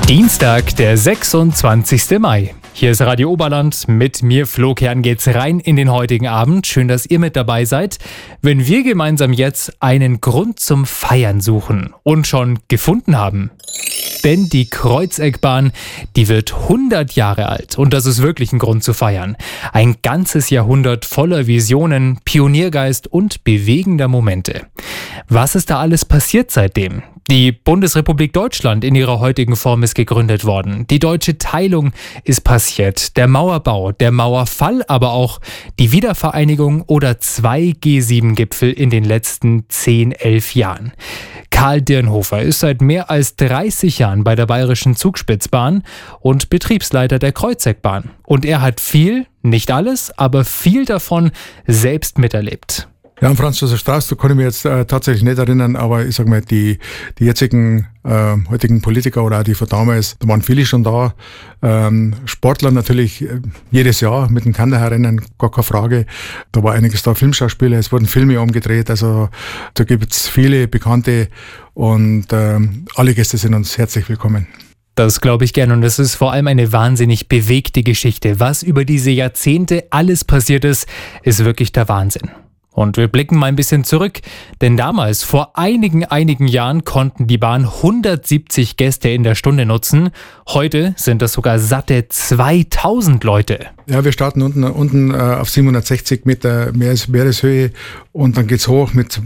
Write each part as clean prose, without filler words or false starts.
Dienstag, der 26. Mai. Hier ist Radio Oberland. Mit mir, Flo Kern, geht's rein in den heutigen Abend. Schön, dass ihr mit dabei seid, wenn wir gemeinsam jetzt einen Grund zum Feiern suchen und schon gefunden haben. Denn die Kreuzeckbahn, die wird 100 Jahre alt und das ist wirklich ein Grund zu feiern. Ein ganzes Jahrhundert voller Visionen, Pioniergeist und bewegender Momente. Was ist da alles passiert seitdem? Die Bundesrepublik Deutschland in ihrer heutigen Form ist gegründet worden. Die deutsche Teilung ist passiert. Der Mauerbau, der Mauerfall, aber auch die Wiedervereinigung oder 2 G7-Gipfel in den letzten 10, 11 Jahren. Karl Dirnhofer ist seit mehr als 30 Jahren bei der Bayerischen Zugspitzbahn und Betriebsleiter der Kreuzeckbahn. Und er hat viel, nicht alles, aber viel davon selbst miterlebt. Ja, an Franz Josef Strauß, da kann ich mich jetzt tatsächlich nicht erinnern, aber ich sag mal, die jetzigen heutigen Politiker oder auch die von damals, da waren viele schon da. Sportler natürlich jedes Jahr mit dem Kanderherrennen, gar keine Frage. Da war einiges da, Filmschauspieler, es wurden Filme umgedreht, also da gibt's viele Bekannte und alle Gäste sind uns herzlich willkommen. Das glaube ich gerne und es ist vor allem eine wahnsinnig bewegte Geschichte. Was über diese Jahrzehnte alles passiert ist, ist wirklich der Wahnsinn. Und wir blicken mal ein bisschen zurück, denn damals, vor einigen Jahren, konnten die Bahn 170 Gäste in der Stunde nutzen. Heute sind das sogar satte 2000 Leute. Ja, wir starten unten auf 760 Meter Meereshöhe und dann geht's hoch mit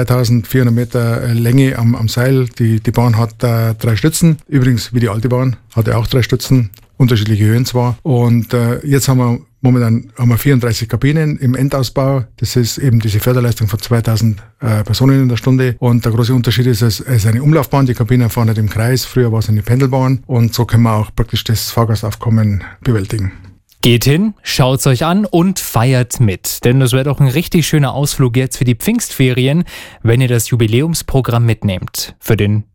2400 Meter Länge am Seil. Die Bahn hat 3 Stützen, übrigens wie die alte Bahn, hatte auch 3 Stützen, unterschiedliche Höhen zwar. Und jetzt momentan haben wir 34 Kabinen im Endausbau. Das ist eben diese Förderleistung von 2000 Personen in der Stunde. Und der große Unterschied ist, es ist eine Umlaufbahn. Die Kabinen fahren nicht im Kreis. Früher war es eine Pendelbahn. Und so können wir auch praktisch das Fahrgastaufkommen bewältigen. Geht hin, schaut's euch an und feiert mit. Denn das wäre doch ein richtig schöner Ausflug jetzt für die Pfingstferien, wenn ihr das Jubiläumsprogramm mitnehmt. Für den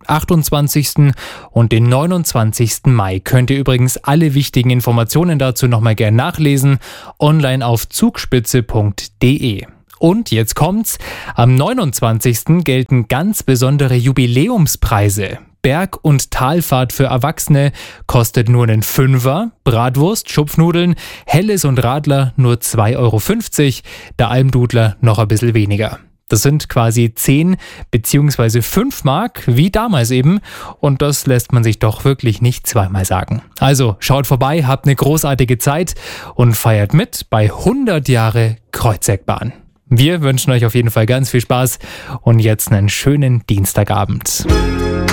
28. und den 29. Mai könnt ihr übrigens alle wichtigen Informationen dazu nochmal gern nachlesen, online auf zugspitze.de. Und jetzt kommt's, am 29. gelten ganz besondere Jubiläumspreise. Berg- und Talfahrt für Erwachsene kostet nur einen Fünfer, Bratwurst, Schupfnudeln, Helles und Radler nur 2,50 €, der Almdudler noch ein bisschen weniger. Das sind quasi 10 bzw. 5 Mark, wie damals eben. Und das lässt man sich doch wirklich nicht zweimal sagen. Also schaut vorbei, habt eine großartige Zeit und feiert mit bei 100 Jahre Kreuzeckbahn. Wir wünschen euch auf jeden Fall ganz viel Spaß und jetzt einen schönen Dienstagabend.